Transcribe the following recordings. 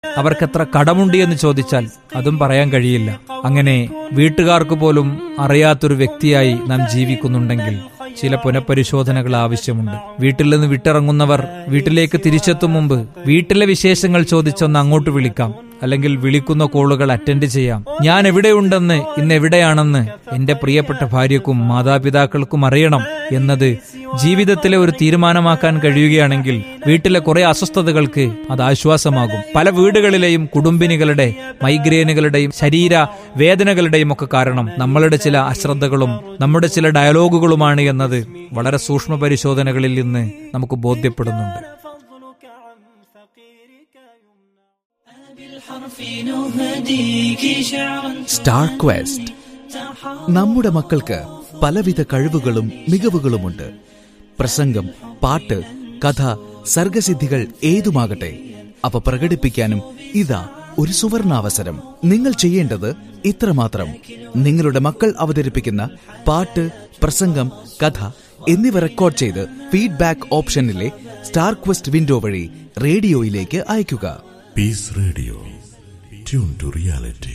അവർക്കെത്ര കടമുണ്ട് എന്ന് ചോദിച്ചാൽ അതും പറയാൻ കഴിയില്ല. അങ്ങനെ വീട്ടുകാർക്ക് പോലും അറിയാത്തൊരു വ്യക്തിയായി നാം ജീവിക്കുന്നുണ്ടെങ്കിൽ ചില പുനഃപരിശോധനകൾ ആവശ്യമുണ്ട്. വീട്ടിൽ നിന്ന് വിട്ടിറങ്ങുന്നവർ വീട്ടിലേക്ക് തിരിച്ചെത്തും മുമ്പ് വീട്ടിലെ വിശേഷങ്ങൾ ചോദിച്ചൊന്ന് അങ്ങോട്ട് വിളിക്കാം, അല്ലെങ്കിൽ വിളിക്കുന്ന കോളുകൾ അറ്റൻഡ് ചെയ്യാം. ഞാൻ എവിടെയുണ്ടെന്ന്, ഇന്ന് എവിടെയാണെന്ന് എന്റെ പ്രിയപ്പെട്ട ഭാര്യക്കും മാതാപിതാക്കൾക്കും അറിയണം എന്നത് ജീവിതത്തിലെ ഒരു തീരുമാനമാക്കാൻ കഴിയുകയാണെങ്കിൽ വീട്ടിലെ കുറെ അസ്വസ്ഥതകൾക്ക് അത് ആശ്വാസമാകും. പല വീടുകളിലെയും കുടുംബിനികളുടെ മൈഗ്രെയിനുകളുടെയും ശരീര വേദനകളുടെയും ഒക്കെ കാരണം നമ്മളുടെ ചില അശ്രദ്ധകളും നമ്മുടെ ചില ഡയലോഗുകളുമാണ് എന്നത് വളരെ സൂക്ഷ്മ പരിശോധനകളിൽ നിന്ന് നമുക്ക് ബോധ്യപ്പെടുന്നുണ്ട്. Star question. നമ്മുടെ മക്കൾക്ക് പലവിധ കഴിവുകളും മികവുകളുമുണ്ട്. പ്രസംഗം, പാട്ട്, കഥ, സർഗസിദ്ധികൾ ഏതുമാകട്ടെ, അവ പ്രകടിപ്പിക്കാനും ഇതാ ഒരു സുവർണാവസരം. നിങ്ങൾ ചെയ്യേണ്ടത് ഇത്രമാത്രം: നിങ്ങളുടെ മക്കൾ അവതരിപ്പിക്കുന്ന പാട്ട്, പ്രസംഗം, കഥ എന്നിവ റെക്കോർഡ് ചെയ്ത് ഫീഡ്ബാക്ക് ഓപ്ഷനിലെ സ്റ്റാർ ക്വസ്റ്റ് വിൻഡോ വഴി റേഡിയോയിലേക്ക് അയയ്ക്കുക. Piece radio, tune to reality.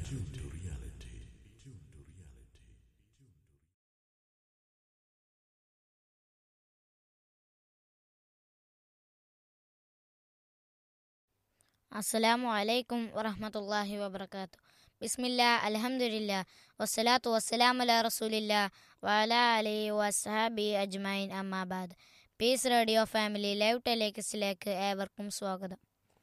അസ്സലാമു അലൈക്കും വറഹ്മത്തുള്ളാഹി വബറകാതുഹു. ബിസ്മില്ലാ, അൽഹംദുലില്ലാ, വസ്സലാത്തു വസ്സലാമു അലാ റസൂലില്ലാ വഅലാ ആലിഹി വസ്ഹബിഹി അജ്മഈൻ. അമ്മാ ബഅദ്. പീസ് റേഡിയോ ഫാമിലി ലൈവ് ടെലിക്വിസിലേക്ക് ഏവർക്കും സ്വാഗതം.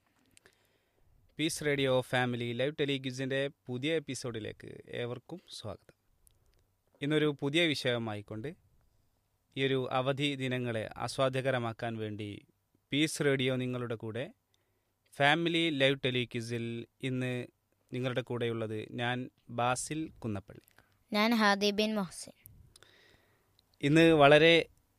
പീസ് റേഡിയോ ഫാമിലി ലൈവ് ടെലിക്വിസിൻ്റെ പുതിയ എപ്പിസോഡിലേക്ക് ഏവർക്കും സ്വാഗതം. ഇന്നൊരു പുതിയ വിഷയമായിക്കൊണ്ട് ഈ ഒരു അവധി ദിനങ്ങളെ ആസ്വാദ്യകരമാക്കാൻ വേണ്ടി പീസ് റേഡിയോ നിങ്ങളുടെ കൂടെ ഫാമിലി ലൈവ് ടെലിക്വിസിൽ ഇന്ന് നിങ്ങളുടെ കൂടെയുള്ളത് ഞാൻ ബാസിൽ കുന്നപ്പള്ളി, ഞാൻ ഹാദി ബിൻ മൊഹ്സിൻ. ഇന്ന് വളരെ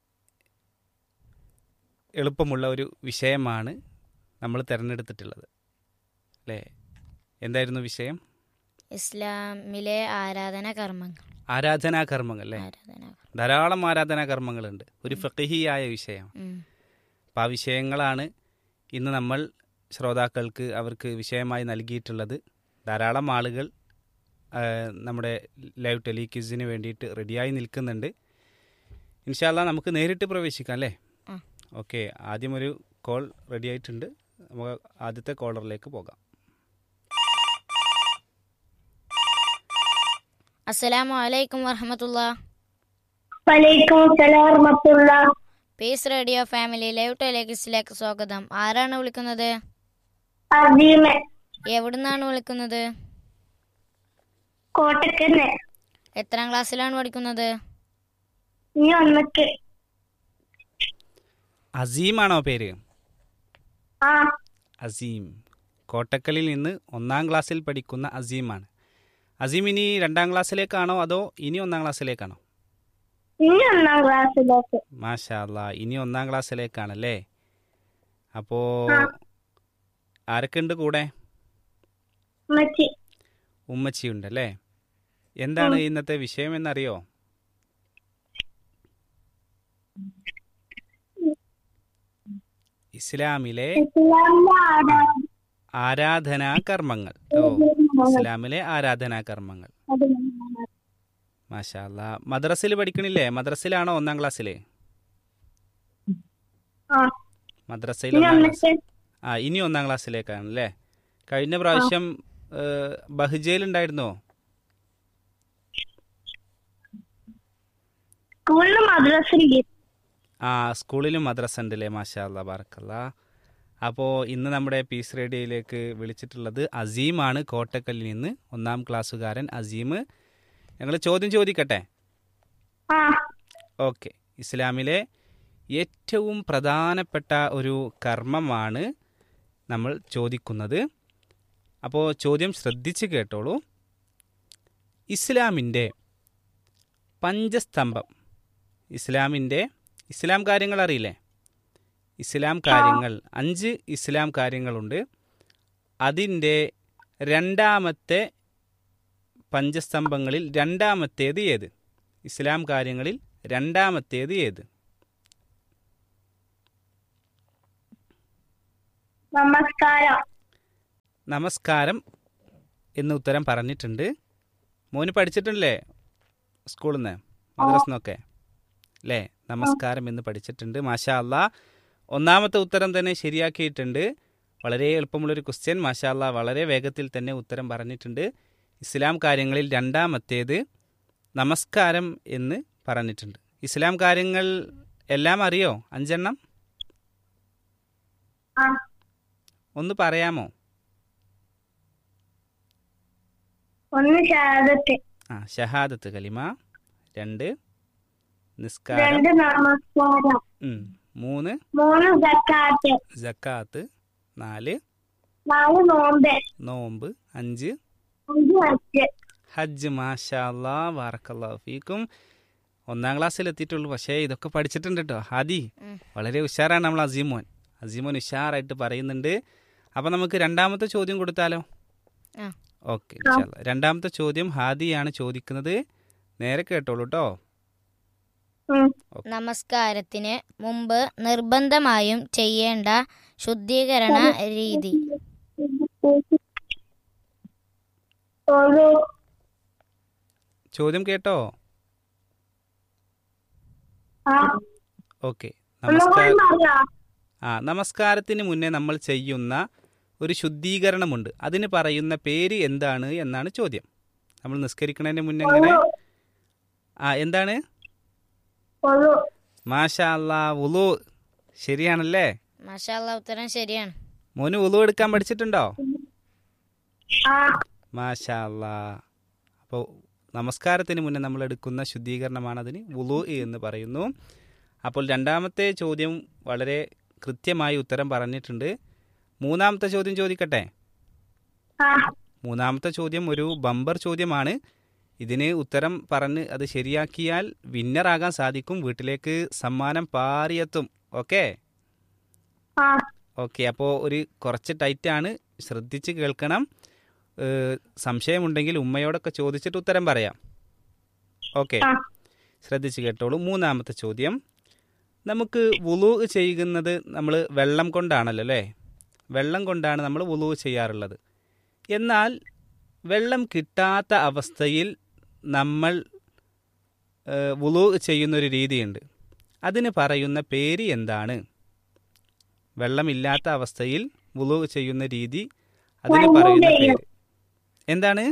എളുപ്പമുള്ള ഒരു വിഷയമാണ് നമ്മൾ തിരഞ്ഞെടുത്തിട്ടുള്ളത്, അല്ലേ? എന്തായിരുന്നു വിഷയം? ഇസ്ലാമിലെ ആരാധനാകർമ്മങ്ങൾ. ആരാധനാകർമ്മങ്ങൾ, അല്ലേ? ധാരാളം ആരാധനാകർമ്മങ്ങളുണ്ട്. ഒരു ഫഖീഹിയായ വിഷയം. അപ്പം ആ വിഷയങ്ങളാണ് ഇന്ന് നമ്മൾ ശ്രോതാക്കൾക്ക് അവർക്ക് വിഷയമായി നൽകിയിട്ടുള്ളത്. ധാരാളം ആളുകൾ നമ്മുടെ ലൈവ് ടെലിക്വിസിന് വേണ്ടിയിട്ട് റെഡിയായി നിൽക്കുന്നുണ്ട്. ഇൻഷാ അല്ലാഹ് നമുക്ക് നേരിട്ട് പ്രവേശിക്കാം, അല്ലേ? ഓക്കെ, ആദ്യം ഒരു കോൾ റെഡി ആയിട്ടുണ്ട്. നമുക്ക് ആദ്യത്തെ കോളറിലേക്ക് പോകാം. അസ്സലാമു അലൈക്കും വറഹ്മത്തുള്ളാഹി. വലൈക്കും സലാം വറഹ്മത്തുള്ളാഹി. പീസ് റേഡിയോ ഫാമിലി ലൈവ് ടെലിക്വിസിലേക്ക് സ്വാഗതം. ആരാണ് വിളിക്കുന്നത്? അസീമ. എവിടുന്നാണ് വിളിക്കുന്നത്? കോട്ടക്കന്ന്. എത്രാം ക്ലാസ്സിലാണ് പഠിക്കുന്നത്? നീ ഒന്നക്ക്. അസീമാണോ പേര്? ആ. അസീം, കോട്ടക്കലിൽ നിന്ന് 1ാം ക്ലാസ്സിൽ പഠിക്കുന്ന അസീമാണ്. അസീം ഇനി 2ാം ക്ലാസ്സിലേക്കാണോ അതോ ഇനി 1ാം ക്ലാസ്സിലേക്കാണോ? ഇനി 1ാം ക്ലാസ്സിലേക്ക്. മാഷാ അല്ലാഹ്, ഇനി 1ാം ക്ലാസ്സിലേക്കാണല്ലേ? അപ്പോ ആരൊക്കെ ഉണ്ട് കൂടെ? ഉമ്മച്ചിയുണ്ടല്ലേ. എന്താണ് ഇന്നത്തെ വിഷയം എന്നറിയോ? ഇസ്ലാമിലെ ആരാധനാകർമ്മങ്ങൾ. ഇസ്ലാമിലെ ആരാധനാകർമ്മങ്ങൾ. മാഷാ അല്ലാഹ്. മദ്രസയിൽ പഠിക്കണില്ലേ? മദ്രസയിലാണോ 1ാം ക്ലാസ്സില്? മദ്രസയിൽ 1ാം ക്ലാസ്. ഇനി 1ാം ക്ലാസ്സിലേക്കാണ് അല്ലേ? കഴിഞ്ഞ പ്രാവശ്യം ബഹ്ജയിൽ ഉണ്ടായിരുന്നോ? സ്കൂളിലും മദ്രസ ഉണ്ടല്ലേ? മാഷാ അല്ലാഹ്, ബറക്കല്ലാഹ്. അപ്പോൾ ഇന്ന് നമ്മുടെ പീസ് റേഡിയോയിലേക്ക് വിളിച്ചിട്ടുള്ളത് അസീമാണ്, കോട്ടക്കലിൽ നിന്ന് 1ാം ക്ലാസ്സുകാരൻ അസീം. ഞങ്ങൾ ചോദ്യം ചോദിക്കട്ടെ? ഓക്കെ. ഇസ്ലാമിലെ ഏറ്റവും പ്രധാനപ്പെട്ട ഒരു കർമ്മമാണ് നമ്മൾ ചോദിക്കുന്നത്. അപ്പോൾ ചോദ്യം ശ്രദ്ധിച്ച് കേട്ടോളൂ. ഇസ്ലാമിൻ്റെ പഞ്ചസ്തംഭം, ഇസ്ലാം കാര്യങ്ങൾ അറിയില്ലേ? ഇസ്ലാം കാര്യങ്ങൾ 5 ഇസ്ലാം കാര്യങ്ങളുണ്ട്. അതിൻ്റെ 2ാമത്തെ പഞ്ചസ്തംഭങ്ങളിൽ 2ാമത്തേത് ഏത്? ഇസ്ലാം കാര്യങ്ങളിൽ 2ാമത്തേത് ഏത്? നമസ്കാരം. നമസ്കാരം എന്ന് ഉത്തരം പറഞ്ഞിട്ടുണ്ട്. മോന് പഠിച്ചിട്ടുണ്ടല്ലേ സ്കൂളിൽ നിന്ന് മദ്രസ നിന്നൊക്കെ അല്ലേ? നമസ്കാരം എന്ന് പഠിച്ചിട്ടുണ്ട്. മാഷാ അല്ലാ. ഒന്നാമത്തെ ഉത്തരം തന്നെ ശരിയാക്കിയിട്ടുണ്ട്. വളരെ എളുപ്പമുള്ളൊരു ക്വസ്റ്റ്യൻ. മാഷാ അല്ലാ, വളരെ വേഗത്തിൽ തന്നെ ഉത്തരം പറഞ്ഞിട്ടുണ്ട്. ഇസ്ലാം കാര്യങ്ങളിൽ രണ്ടാമത്തേത് നമസ്കാരം എന്ന് പറഞ്ഞിട്ടുണ്ട്. ഇസ്ലാം കാര്യങ്ങൾ എല്ലാം അറിയോ? 5 എണ്ണം ആ ഒന്ന് പറയാമോ? ഒന്ന് ഷഹാദത്ത്, ഷഹാദത്ത് കലിമ, 2 നിസ്കാരം, 2 നമസ്കാരം, 3 സക്കാത്ത്, സക്കാത്ത്, 4 നോമ്പ്, നോമ്പ്, 5 ഹജ്ജ്. ഹജ്ജ്. മാഷാ അല്ലാ, ബാറക്കല്ലാഹു ഫീക്കും. 1-ാം ക്ലാസ്സിൽ എത്തിയിട്ടുള്ളൂ, പക്ഷേ ഇതൊക്കെ പഠിച്ചിട്ടുണ്ട് കേട്ടോ. ഹാദി വളരെ ഉഷാറാണ് നമ്മൾ അസീമോൻ. അസീമോൻ ഉഷാറായിട്ട് പറയുന്നുണ്ട്. അപ്പം നമുക്ക് രണ്ടാമത്തെ ചോദ്യം കൊടുത്താലോ? ഓക്കെ, രണ്ടാമത്തെ ചോദ്യം ഹാദിയാണ് ചോദിക്കുന്നത്. നേരെ കേട്ടോളൂ കേട്ടോ. നമസ്കാരത്തിന് മുമ്പ് നിർബന്ധമായും ചെയ്യേണ്ട ശുദ്ധീകരണ രീതി. ചോദ്യം കേട്ടോ? ഓക്കെ. നമസ്കാരത്തിന് മുന്നേ നമ്മൾ ചെയ്യുന്ന ഒരു ശുദ്ധീകരണമുണ്ട്. അതിന് പറയുന്ന പേര് എന്താണ് എന്നാണ് ചോദ്യം. നമ്മൾ നിസ്കരിക്കുന്നതിന് മുന്നേ എങ്ങനെ എന്താണ്? മാഷാ അല്ലാ, വുളു. ശരിയാണല്ലേ? മാഷാ അല്ലാ, ഉത്തരം ശരിയാണ്. മോന് വുളു എടുക്കാൻ പഠിച്ചിട്ടുണ്ടോ? മാഷാ അല്ലാ. അപ്പോൾ നമസ്കാരത്തിന് മുന്നേ നമ്മൾ എടുക്കുന്ന ശുദ്ധീകരണമാണ് അതിന് വുളു എന്ന് പറയുന്നു. അപ്പോൾ രണ്ടാമത്തെ ചോദ്യം വളരെ കൃത്യമായി ഉത്തരം പറഞ്ഞിട്ടുണ്ട്. മൂന്നാമത്തെ ചോദ്യം ചോദിക്കട്ടെ? മൂന്നാമത്തെ ചോദ്യം ഒരു ബമ്പർ ചോദ്യമാണ്. ഇതിന് ഉത്തരം പറഞ്ഞ് അത് ശരിയാക്കിയാൽ വിന്നറാകാൻ സാധിക്കും. വീട്ടിലേക്ക് സമ്മാനം പാറിയെത്തും. Okay okay. അപ്പോൾ ഒരു കുറച്ച് ടൈറ്റാണ്, ശ്രദ്ധിച്ച് കേൾക്കണം. സംശയമുണ്ടെങ്കിൽ ഉമ്മയോടൊക്കെ ചോദിച്ചിട്ട് ഉത്തരം പറയാം. ഓക്കെ, ശ്രദ്ധിച്ച് കേട്ടോളൂ. മൂന്നാമത്തെ ചോദ്യം, നമുക്ക് വുളു ചെയ്യുന്നത് നമ്മൾ വെള്ളം കൊണ്ടാണല്ലോ അല്ലേ? വെള്ളം കൊണ്ടാണ് നമ്മൾ വുളു ചെയ്യാറുള്ളത്. എന്നാൽ വെള്ളം കിട്ടാത്ത അവസ്ഥയിൽ നമ്മൾ വുളു ചെയ്യുന്നൊരു രീതിയുണ്ട്. അതിന് പറയുന്ന പേര് എന്താണ്? വെള്ളമില്ലാത്ത അവസ്ഥയിൽ വുളു ചെയ്യുന്ന രീതി, അതിന് പറയുന്ന പേര് എന്താണ്?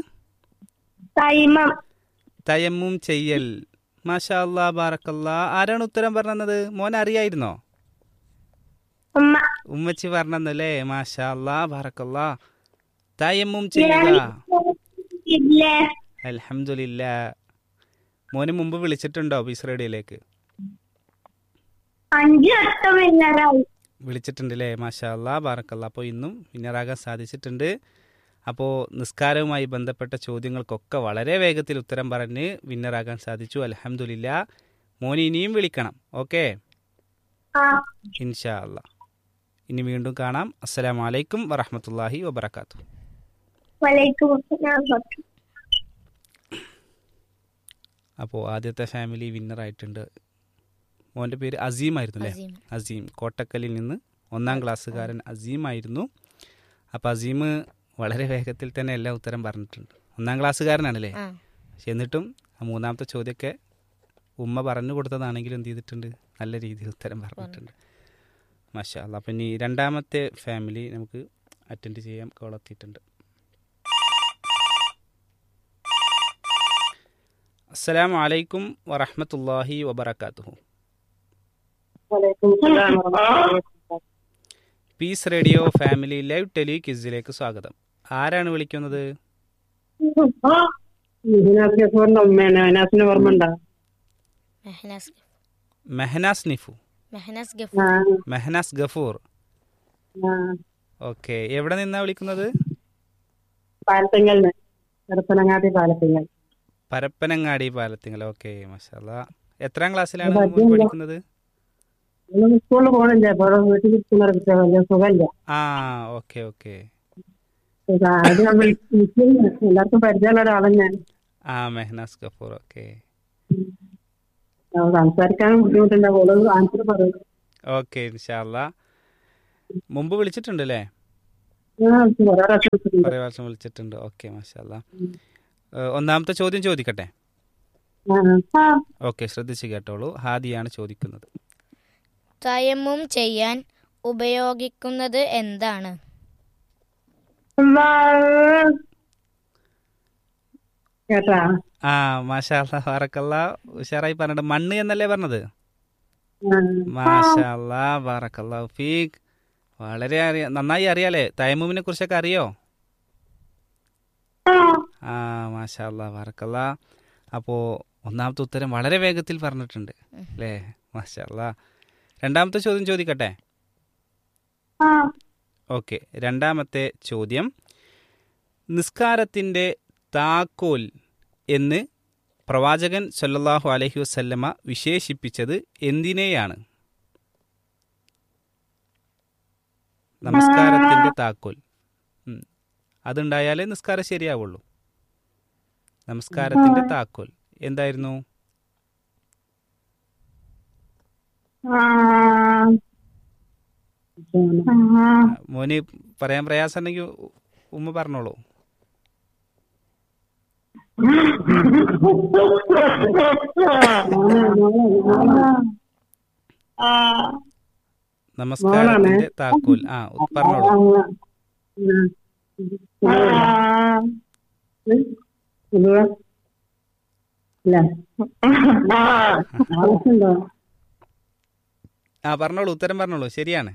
തയമ്മും ചെയ്യൽ. മാഷാ അല്ലാ, ബാറക്കല്ലാ. ആരാണ് ഉത്തരം പറഞ്ഞത്? മോൻ അറിയായിരുന്നോ? ഉമ്മച്ചി പറഞ്ഞല്ലേ? മാഷാ അല്ലാ, ബാറക്കല്ലാ. തയമ്മും ചെയ്യുക. അൽഹംദുലില്ലാ. മോന് മുമ്പ് വിളിച്ചിട്ടുണ്ടോ പീസ് റേഡിയോയിലേക്ക്? 5 വട്ടം വിന്നറായി. വിളിച്ചിട്ടുണ്ടല്ലേ? മാഷാ അല്ലാ, ബാറക്കല്ലാ. അപ്പോൾ ഇന്നും വിന്നറാകാൻ സാധിച്ചിട്ടുണ്ട്. അപ്പോൾ നിസ്കാരവുമായി ബന്ധപ്പെട്ട ചോദ്യങ്ങൾക്കൊക്കെ വളരെ വേഗത്തിൽ ഉത്തരം പറഞ്ഞ് വിന്നറാകാൻ സാധിച്ചു. അൽഹംദുലില്ലാ. മോന് ഇനിയും വിളിക്കണം. ഓക്കെ, ഇൻഷാ അല്ലാ. ഇനി വീണ്ടും കാണാം. അസ്സലാമു അലൈക്കും വറഹ്മത്തുള്ളാഹി വബറകാതുഹു. അപ്പോൾ ആദ്യത്തെ ഫാമിലി വിന്നറായിട്ടുണ്ട്. മോൻ്റെ പേര് അസീം ആയിരുന്നു അല്ലേ? അസീം, കോട്ടക്കലിൽ നിന്ന് 1-ാം ക്ലാസ്സുകാരൻ അസീം ആയിരുന്നു. അപ്പോൾ അസീം വളരെ വേഗത്തിൽ തന്നെ എല്ലാ ഉത്തരം പറഞ്ഞിട്ടുണ്ട്. 1-ാം ക്ലാസ്സുകാരനാണല്ലേ? പക്ഷെ എന്നിട്ടും മൂന്നാമത്തെ ചോദ്യമൊക്കെ ഉമ്മ പറഞ്ഞു കൊടുത്തതാണെങ്കിലും എന്ത് ചെയ്തിട്ടുണ്ട്? നല്ല രീതിയിൽ ഉത്തരം പറഞ്ഞിട്ടുണ്ട്. മാഷാ അല്ലാ. അപ്പം ഇനി രണ്ടാമത്തെ ഫാമിലി നമുക്ക് അറ്റൻഡ് ചെയ്യാം. കോൾ എത്തിയിട്ടുണ്ട്. അസ്സലാമു അലൈക്കും വറഹ്മത്തുള്ളാഹി വബറകാതുഹു. Piece radio family live tele ക്വിസിലേക്ക് സ്വാഗതം. ആരാണ് വിളിക്കുന്നത്? മെഹനാസ് നിഫു. മെഹനാസ് ഗഫൂർ. ഓക്കെ, എവിടെ നിന്നാ വിളിക്കുന്നത്? പരപ്പനങ്ങാടി പാലത്തിങ്ങൽ. ഓക്കെ, മാഷാ അല്ലാ. എത്രാം ക്ലാസ്സിലാണ് പഠിക്കുന്നത്? Okay okay. Mehnaz Gafoor. Okay okay, ഇൻഷാ അല്ലാ. മുമ്പ് വിളിച്ചിട്ടുണ്ട് അല്ലേ? കുറേ പ്രാവശ്യം വിളിച്ചിട്ടുണ്ട്. ഓക്കെ, മാഷാല്ലാ. ഒന്നാമത്തെ ചോദ്യം ചോദിക്കട്ടെ? ഓക്കെ, ശ്രദ്ധിച്ച് കേട്ടോളൂ. ഹാദിയാണ് ചോദിക്കുന്നത്. തയമ്മും ചെയ്യാൻ ഉപയോഗിക്കുന്നത് എന്താണ്? കേട്ടാ ആ, മാഷാല്ലാ, ബാറക്കല്ലാ, ഉഷാറായി പറഞ്ഞിട്ട്. മണ്ണ് എന്നല്ലേ പറഞ്ഞത്? മാഷാല്ലാ, ബാറക്കല്ലാ ഫീക്ക്. വളരെ നന്നായി അറിയാലേ. തയമ്മുമിനെ കുറിച്ചൊക്കെ അറിയോ? ആ, മാഷാല്ലാ, ബാറക്കല്ലാ. അപ്പോൾ ഒന്നാമത്തെ ഉത്തരം വളരെ വേഗത്തിൽ പറഞ്ഞിട്ടുണ്ട് അല്ലേ? മാഷാല്ലാ. രണ്ടാമത്തെ ചോദ്യം ചോദിക്കട്ടെ? ഓക്കെ, രണ്ടാമത്തെ ചോദ്യം. നിസ്കാരത്തിൻ്റെ താക്കോൽ എന്ന് പ്രവാചകൻ സല്ലല്ലാഹു അലൈഹി വസല്ലമ വിശേഷിപ്പിച്ചത് എന്തിനെയാണ്? നമസ്കാരത്തിൻ്റെ താക്കോൽ. അതുണ്ടായാലേ നിസ്കാരം ശരിയാവുള്ളൂ. നമസ്കാരത്തിൻ്റെ താക്കോൽ എന്തായിരുന്നു? മോന് പറയാൻ പ്രയാസമുണ്ടെങ്കിൽ ഉമ്മ പറഞ്ഞോളൂ. നമസ്കാരത്തിന്റെ താക്കോൽ. ആ, പറഞ്ഞോളൂ. ആ, പറഞ്ഞോളൂ, ഉത്തരം പറഞ്ഞോളൂ. ശരിയാണ്.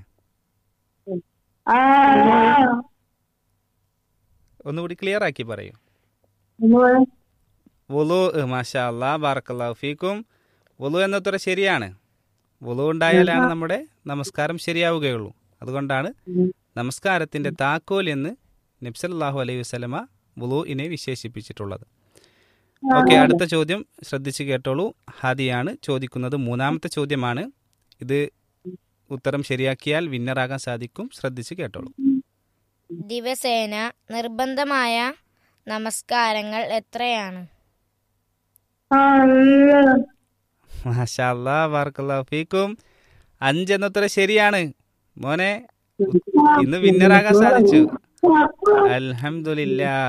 ഒന്നുകൂടി ക്ലിയർ ആക്കി പറയൂ. വുളു. മാഷാ അല്ലാ, ബാറക്കല്ലാഹു ഫീക്കും. വുളു എന്ന ഉത്തരം ശരിയാണ്. വുളു ഉണ്ടായാലാണ് നമ്മുടെ നമസ്കാരം ശരിയാവുകയുള്ളൂ. അതുകൊണ്ടാണ് നമസ്കാരത്തിന്റെ താക്കോൽ എന്ന് നബി സല്ലല്ലാഹു അലൈഹി വസല്ലമ വുളുഇനെ വിശേഷിപ്പിച്ചിട്ടുള്ളത്. ഓക്കെ, അടുത്ത ചോദ്യം ശ്രദ്ധിച്ച് കേട്ടോളൂ. ഹാദിയാണ് ചോദിക്കുന്നത്. മൂന്നാമത്തെ ചോദ്യമാണ് ഇത്. ഉത്തരം ശരിയാക്കിയാൽ വിന്നറാകാൻ സാധിക്കും. ശ്രദ്ധിച്ച് കേട്ടോളൂ. ദിവസേന നിർബന്ധമായ നമസ്കാരങ്ങൾ എത്രയാണ്? മാഷാ അല്ലാ, ബാറക്കല്ലാഹു ഫീക്കും. 5 എന്ന ഉത്തരം ശരിയാണ്. മോനെ, ഇന്ന് വിന്നറാകാൻ സാധിച്ചു. അൽഹംദുലില്ലാ.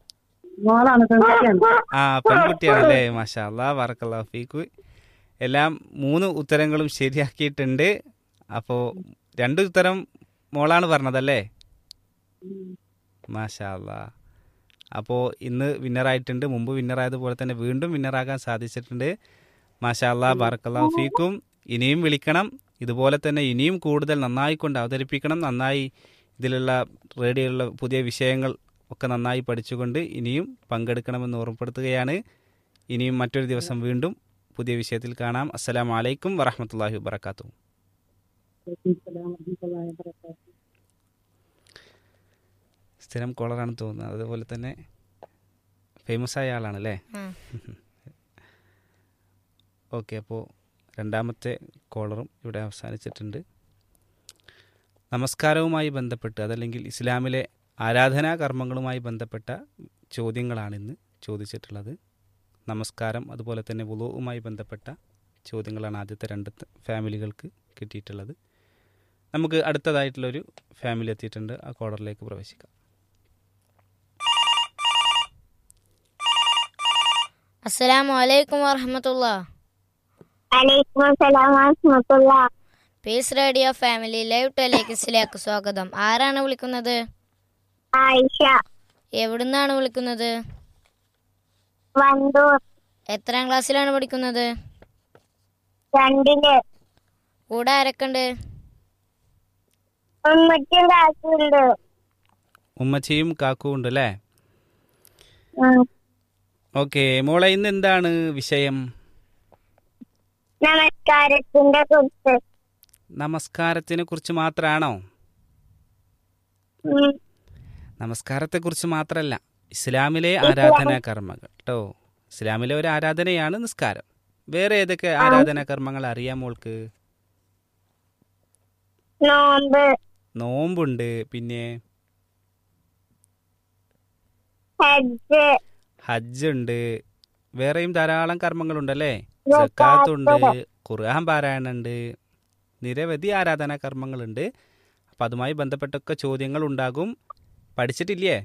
ആ, പെൺകുട്ടിയാണല്ലേ? മാഷാ അല്ലാ, ബാറക്കല്ലാഹു ഫീക്കും. എല്ലാം 3 ഉത്തരങ്ങളും ശരിയാക്കിയിട്ടുണ്ട്. അപ്പോൾ 2 ഉത്തരം മോളാണ് പറഞ്ഞതല്ലേ? മാഷാ അല്ലാ. അപ്പോൾ ഇന്ന് വിന്നറായിട്ടുണ്ട്. മുമ്പ് വിന്നറായതുപോലെ തന്നെ വീണ്ടും വിന്നറാകാൻ സാധിച്ചിട്ടുണ്ട്. മാഷാ അല്ലാ, ബാറക്കല്ലാഹു ഫീക്കും. ഇനിയും വിളിക്കണം. ഇതുപോലെ തന്നെ ഇനിയും കൂടുതൽ നന്നായിക്കൊണ്ട് അവതരിപ്പിക്കണം. നന്നായി ഇതിലുള്ള റേഡിയോയിലുള്ള പുതിയ വിഷയങ്ങൾ ഒക്കെ നന്നായി പഠിച്ചുകൊണ്ട് ഇനിയും പങ്കെടുക്കണമെന്ന് ഓർമ്മപ്പെടുത്തുകയാണ്. ഇനിയും മറ്റൊരു ദിവസം വീണ്ടും പുതിയ വിഷയത്തിൽ കാണാം. അസ്സലാമു അലൈക്കും വറഹ്മത്തുള്ളാഹി വബറകാതുഹു. സ്ഥിരം കോളറാണ് തോന്നുന്നത്. അതുപോലെ തന്നെ ഫേമസ് ആയ ആളാണല്ലേ? ഓക്കെ, അപ്പോൾ രണ്ടാമത്തെ കോളറും ഇവിടെ അവസാനിച്ചിട്ടുണ്ട്. നമസ്കാരവുമായി ബന്ധപ്പെട്ട് അതല്ലെങ്കിൽ ഇസ്ലാമിലെ ആരാധനാ കർമ്മങ്ങളുമായി ബന്ധപ്പെട്ട ചോദ്യങ്ങളാണിന്ന് ചോദിച്ചിട്ടുള്ളത്. നമസ്കാരം അതുപോലെ തന്നെ വുളുവുമായി ബന്ധപ്പെട്ട ചോദ്യങ്ങളാണ് ആദ്യത്തെ 2 ഫാമിലികൾക്ക് കിട്ടിയിട്ടുള്ളത്. നമുക്ക് അടുത്തതായിട്ടുള്ളൊരു ഫാമിലി എത്തിയിട്ടുണ്ട്. ആ കോളറിലേക്ക് പ്രവേശിക്കാം. അസ്സലാമു അലൈക്കും വറഹ്മത്തുള്ളാഹി. വലൈക്കും അസ്സലാം വറഹ്മത്തുള്ളാഹി. പീസ് റേഡിയോ ഫാമിലി ലൈവ് ടെലിക്സിലേക്ക് സ്വാഗതം. ആരാണ് വിളിക്കുന്നത്? ആയിഷ. എവിടുന്നാണ് വിളിക്കുന്നത്? വണ്ടൂർ. എത്രാം ക്ലാസ്സിലാണ് പഠിക്കുന്നത്? 2 കൂടെ ആരൊക്കെയുണ്ട്? ഉമ്മച്ചും കാക്കുണ്ട്. ഉമ്മച്ചിയും കാക്കും ഉണ്ട് അല്ലേ? ഓക്കെ, മോളെ, ഇന്ന് എന്താണ് വിഷയം? നമസ്കാരത്തിന്റെ കുറിച്ച്. നമസ്കാരത്തിനെ കുറിച്ച് മാത്രമാണോ? നമസ്കാരത്തെക്കുറിച്ച് മാത്രമല്ല, ഇസ്ലാമിലെ ആരാധനാ കർമ്മങ്ങൾ കേട്ടോ. ഇസ്ലാമിലെ ഒരു ആരാധനയാണ് നിസ്കാരം. വേറെ ഏതൊക്കെ ആരാധനാ കർമ്മങ്ങൾ അറിയാം മോൾക്ക്? നോമ്പ്. നോമ്പുണ്ട്. പിന്നെ ഹജ്ജ്. ഹജ്ജ് ഉണ്ട്. വേറെയും ധാരാളം കർമ്മങ്ങളുണ്ടല്ലേ? സക്കാത്തുണ്ട്, ഖുർആൻ പാരായണമുണ്ട്, നിരവധി ആരാധനാ കർമ്മങ്ങളുണ്ട്. അപ്പം അതുമായി ബന്ധപ്പെട്ടൊക്കെ ചോദ്യങ്ങൾ ഉണ്ടാകും. പഠിച്ചിട്ടില്ലേ?